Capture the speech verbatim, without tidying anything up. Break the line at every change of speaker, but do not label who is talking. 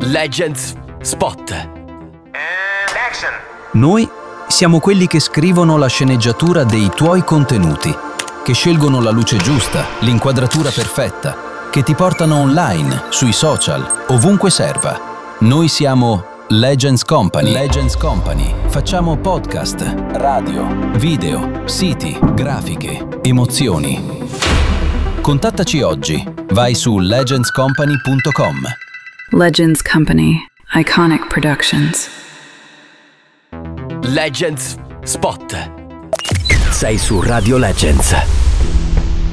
Legends Spot.
And action.
Noi siamo quelli che scrivono la sceneggiatura dei tuoi contenuti, che scelgono la luce giusta, l'inquadratura perfetta, che ti portano online, sui social, ovunque serva. Noi siamo Legends Company. Legends Company. Facciamo podcast, radio, video, siti, grafiche, emozioni. Contattaci oggi. Vai su legends company punto com.
Legends Company. Iconic Productions.
Legends Spot. Sei su Radio Legends.